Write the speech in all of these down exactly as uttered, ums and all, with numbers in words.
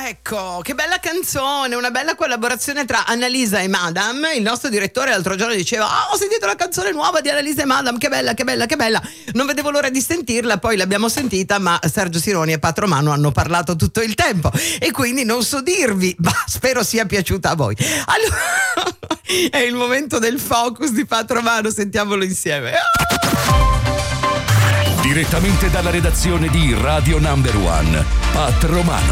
Ecco, che bella canzone, una bella collaborazione tra Annalisa e Madam. Il nostro direttore l'altro giorno diceva: oh, ho sentito la canzone nuova di Annalisa e Madam, che bella, che bella, che bella. Non vedevo l'ora di sentirla, poi l'abbiamo sentita, ma Sergio Sironi e Patro Manu hanno parlato tutto il tempo e quindi non so dirvi, ma spero sia piaciuta a voi. Allora, è il momento del focus di Patro Manu, sentiamolo insieme. Direttamente dalla redazione di Radio Number One, Patro Manu.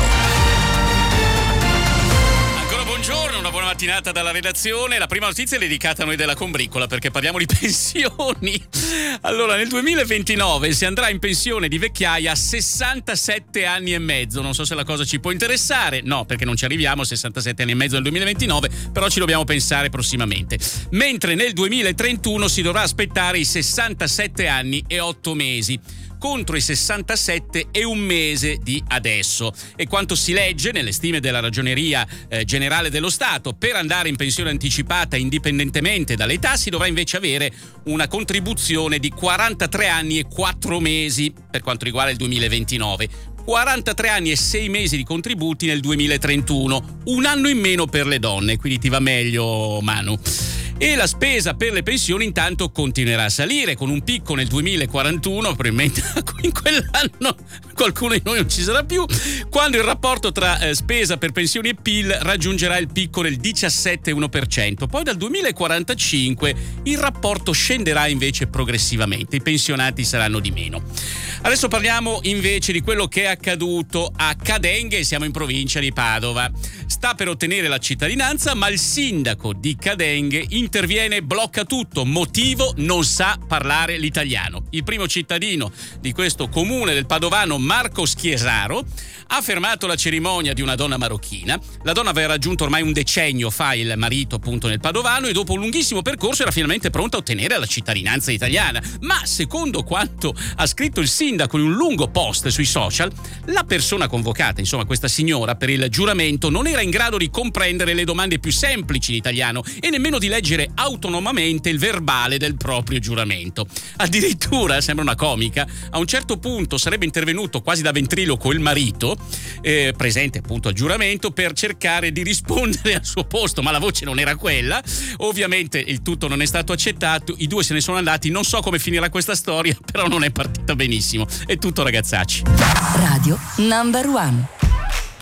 Buongiorno, una buona mattinata dalla redazione. La prima notizia è dedicata a noi della combriccola perché parliamo di pensioni. Allora, nel duemilaventinove si andrà in pensione di vecchiaia a sessantasette anni e mezzo. Non so se la cosa ci può interessare. No, perché non ci arriviamo a sessantasette anni e mezzo nel duemilaventinove, però ci dobbiamo pensare prossimamente. Mentre nel duemilatrentuno si dovrà aspettare i sessantasette anni e otto mesi. Contro i sessantasette e un mese di adesso. E quanto si legge nelle stime della Ragioneria eh, Generale dello Stato, per andare in pensione anticipata indipendentemente dall'età si dovrà invece avere una contribuzione di quarantatré anni e quattro mesi per quanto riguarda il duemilaventinove. quarantatré anni e sei mesi di contributi nel duemilatrentuno, un anno in meno per le donne, quindi ti va meglio, Manu. E la spesa per le pensioni intanto continuerà a salire, con un picco nel duemilaquarantuno, probabilmente in quell'anno qualcuno di noi non ci sarà più, quando il rapporto tra eh, spesa per pensioni e P I L raggiungerà il picco del diciassette virgola uno per cento. Poi dal duemilaquarantacinque il rapporto scenderà invece progressivamente, i pensionati saranno di meno. Adesso parliamo invece di quello che è accaduto a Cadenghe, siamo in provincia di Padova. Sta per ottenere la cittadinanza, ma il sindaco di Cadenghe interviene e blocca tutto. Motivo: non sa parlare l'italiano. Il primo cittadino di questo comune del padovano, Marco Schiesaro, ha fermato la cerimonia di una donna marocchina. La donna aveva raggiunto ormai un decennio fa il marito appunto nel padovano e dopo un lunghissimo percorso era finalmente pronta a ottenere la cittadinanza italiana. Ma secondo quanto ha scritto il sindaco in un lungo post sui social, la persona convocata, insomma questa signora, per il giuramento non era in grado di comprendere le domande più semplici in italiano e nemmeno di leggere autonomamente il verbale del proprio giuramento. Addirittura, sembra una comica, a un certo punto sarebbe intervenuto quasi da ventriloquo il marito, eh, presente appunto al giuramento, per cercare di rispondere al suo posto, ma la voce non era quella. Ovviamente il tutto non è stato accettato, i due se ne sono andati. Non so come finirà questa storia, però non è partita benissimo. È tutto, ragazzacci. Radio Number One.